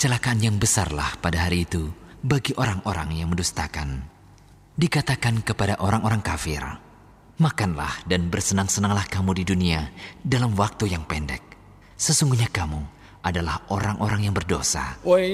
kecelakaan yang besarlah pada hari itu bagi orang-orang yang mendustakan. Dikatakan kepada orang-orang kafir, makanlah dan bersenang-senanglah kamu di dunia dalam waktu yang pendek. Sesungguhnya kamu adalah orang-orang yang berdosa.